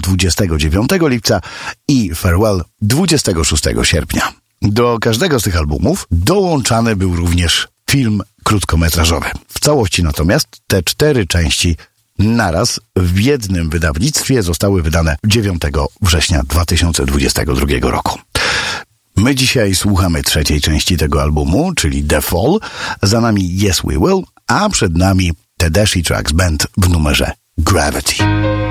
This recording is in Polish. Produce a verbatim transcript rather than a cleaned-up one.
dwudziestego dziewiątego lipca i Farewell dwudziestego szóstego sierpnia. Do każdego z tych albumów dołączany był również film krótkometrażowy. W całości natomiast te cztery części naraz w jednym wydawnictwie zostały wydane dziewiątego września dwa tysiące dwudziestego drugiego roku. My dzisiaj słuchamy trzeciej części tego albumu, czyli The Fall. Za nami Yes We Will, a przed nami Tedeschi Trucks Band w numerze Gravity.